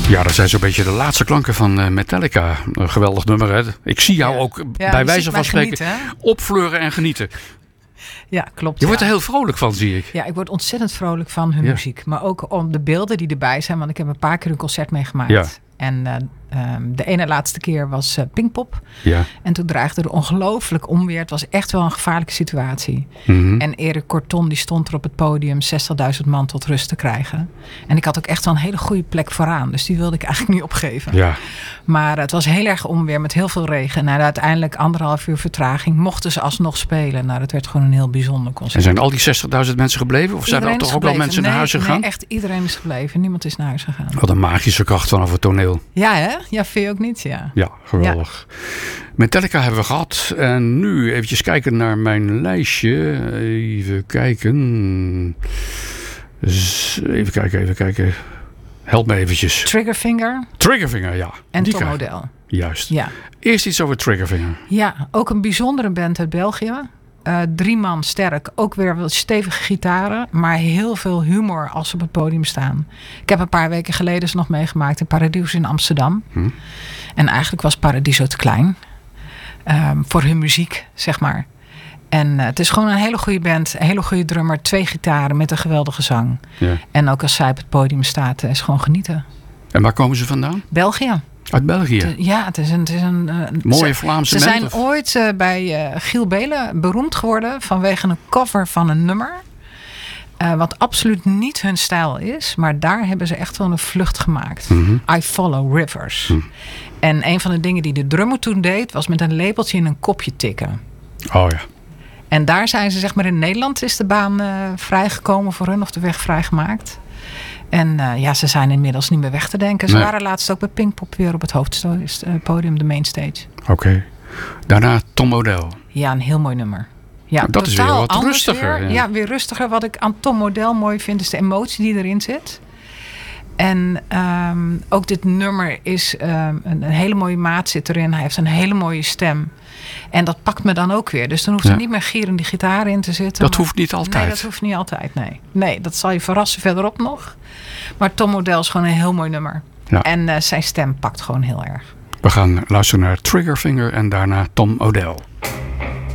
Ja, dat zijn zo'n beetje de laatste klanken van Metallica. Een geweldig nummer, hè? Ik zie jou ook bij wijze van spreken opfleuren en genieten. Ja, klopt. Je wordt er heel vrolijk van, zie ik. Ja, ik word ontzettend vrolijk van hun muziek. Maar ook om de beelden die erbij zijn. Want ik heb een paar keer een concert meegemaakt. Ja. En de ene laatste keer was Pinkpop. Ja. En toen dreigde er ongelooflijk onweer. Het was echt wel een gevaarlijke situatie. Mm-hmm. En Erik Corton die stond er op het podium 60.000 man tot rust te krijgen. En ik had ook echt wel een hele goede plek vooraan. Dus die wilde ik eigenlijk niet opgeven. Ja. Maar het was heel erg onweer met heel veel regen. En uiteindelijk 1,5 uur vertraging mochten ze alsnog spelen. Nou, dat werd gewoon een heel bijzonder concert. En zijn al die 60.000 mensen gebleven? Of zijn er toch ook wel mensen naar huis gegaan? Nee, echt iedereen is gebleven. Niemand is naar huis gegaan. Wat een magische kracht vanaf het toneel. Ja, hè? Ja, vind je ook niet? Ja, ja geweldig. Ja. Metallica hebben we gehad. En nu eventjes kijken naar mijn lijstje. Even kijken. Even kijken. Help me eventjes. Triggerfinger, ja. En Tom Odell. Juist. Ja. Eerst iets over Triggerfinger. Ja, ook een bijzondere band uit België. 3 man sterk. Ook weer wat stevige gitaren. Maar heel veel humor als ze op het podium staan. Ik heb een paar weken geleden ze nog meegemaakt in Paradiso in Amsterdam. En eigenlijk was Paradiso te klein. Voor hun muziek, zeg maar. En het is gewoon een hele goede band. Een hele goede drummer. 2 gitaren met een geweldige zang. Ja. En ook als zij op het podium staat, is gewoon genieten. En waar komen ze vandaan? België. Uit België? Ja, het is een mooie Vlaamse Ze zijn ooit bij Giel Belen beroemd geworden vanwege een cover van een nummer. Wat absoluut niet hun stijl is. Maar daar hebben ze echt wel een vlucht gemaakt. Mm-hmm. I Follow Rivers. En een van de dingen die de drummer toen deed, was met een lepeltje in een kopje tikken. Oh ja. En daar zijn ze, zeg maar, in Nederland is de baan vrijgekomen voor hun, of de weg vrijgemaakt. En ze zijn inmiddels niet meer weg te denken. Ze waren laatst ook bij Pinkpop weer op het hoofdpodium, de mainstage. Oké. Daarna Tom Odell. Ja, een heel mooi nummer. Ja, dat is weer wat rustiger. Weer. Ja, weer rustiger. Wat ik aan Tom Odell mooi vind, is de emotie die erin zit. En ook dit nummer is een hele mooie maat zit erin. Hij heeft een hele mooie stem. En dat pakt me dan ook weer. Dus dan hoeft er niet meer gierend die gitaar in te zitten. Dat hoeft niet altijd. Nee, dat hoeft niet altijd, nee. Nee, dat zal je verrassen verderop nog. Maar Tom Odell is gewoon een heel mooi nummer. Ja. En zijn stem pakt gewoon heel erg. We gaan luisteren naar Triggerfinger en daarna Tom Odell.